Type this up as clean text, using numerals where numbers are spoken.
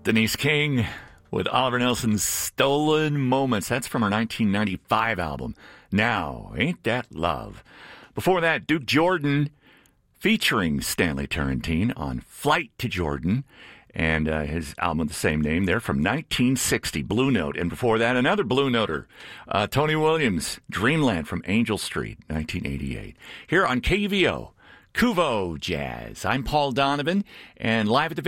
Denise King with Oliver Nelson's Stolen Moments. That's from her 1995 album, Now Ain't That Love. Before that, Duke Jordan featuring Stanley Turrentine on Flight to Jordan, and his album with the same name there from 1960, Blue Note. And before that, another Blue Noter, Tony Williams, Dreamland from Angel Street, 1988. Here on KUVO, Kuvo Jazz. I'm Paul Donovan, and live at the